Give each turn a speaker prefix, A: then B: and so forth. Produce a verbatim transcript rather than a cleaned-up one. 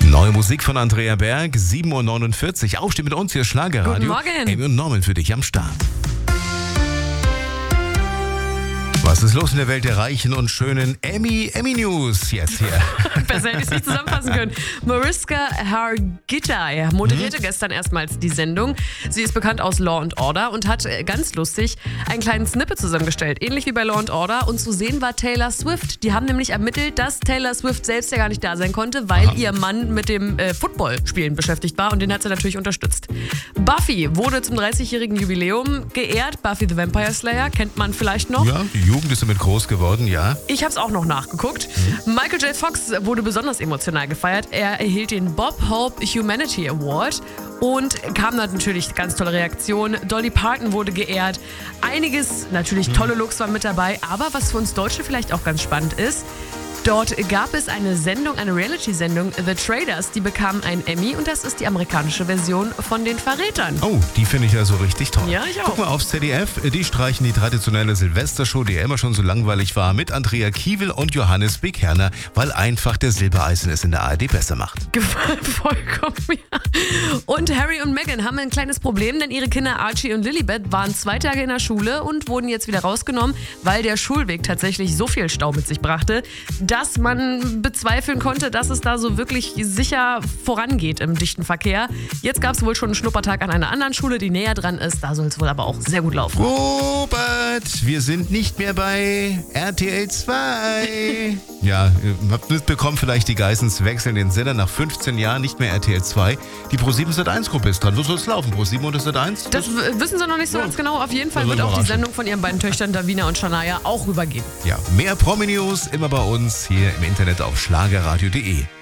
A: Neue Musik von Andrea Berg, sieben Uhr neunundvierzig. Aufstehen mit uns hier, Schlagerradio.
B: Guten Morgen.
A: Amy und Norman für dich am Start. Was ist los in der Welt der Reichen und schönen Emmy, Emmy News jetzt hier?
B: Besser hätte ich es nicht zusammenfassen können. Mariska Hargitay moderierte hm? gestern erstmals die Sendung. Sie ist bekannt aus Law and Order und hat äh, ganz lustig einen kleinen Snippet zusammengestellt. Ähnlich wie bei Law and Order. Und zu sehen war Taylor Swift. Die haben nämlich ermittelt, dass Taylor Swift selbst ja gar nicht da sein konnte, weil Aha. ihr Mann mit dem äh, Footballspielen beschäftigt war. Und den hat sie natürlich unterstützt. Buffy wurde zum dreißigjährigen Jubiläum geehrt. Buffy the Vampire Slayer kennt man vielleicht noch.
A: Ja, die Jugend ist damit groß geworden, ja.
B: Ich habe es auch noch nachgeguckt. Mhm. Michael J. Fox wurde besonders emotional gefeiert. Er erhielt den Bob Hope Humanity Award und kam dann natürlich ganz tolle Reaktionen. Dolly Parton wurde geehrt. Einiges, natürlich tolle Looks waren mit dabei. Aber was für uns Deutsche vielleicht auch ganz spannend ist, dort gab es eine Sendung, eine Reality-Sendung, The Traders, die bekam einen Emmy und das ist die amerikanische Version von den Verrätern.
A: Oh, die finde ich ja so richtig toll.
B: Ja, ich auch.
A: Guck mal aufs Z D F, die streichen die traditionelle Silvestershow, die ja immer schon so langweilig war, mit Andrea Kiewel und Johannes B. Kerner, weil einfach der Silbereisen es in der A R D besser macht.
B: Gefällt vollkommen, ja. Und Harry und Meghan haben ein kleines Problem, denn ihre Kinder Archie und Lilibet waren zwei Tage in der Schule und wurden jetzt wieder rausgenommen, weil der Schulweg tatsächlich so viel Stau mit sich brachte, dass man bezweifeln konnte, dass es da so wirklich sicher vorangeht im dichten Verkehr. Jetzt gab es wohl schon einen Schnuppertag an einer anderen Schule, die näher dran ist. Da soll es wohl aber auch sehr gut laufen.
A: Robert, wir sind nicht mehr bei R T L zwei. Ja, ihr habt mitbekommen, vielleicht die Geissens wechseln den Sender nach fünfzehn Jahren, nicht mehr R T L zwei. Die ProSieben Sat eins Gruppe ist dran. So soll es laufen, ProSieben und Sat eins.
B: Das, das wissen sie noch nicht so ja. ganz genau. Auf jeden Fall wird auch die Sendung von ihren beiden Töchtern Davina und Shania auch rübergehen.
A: Ja, mehr Promi-News immer bei uns hier im Internet auf schlagerradio punkt de.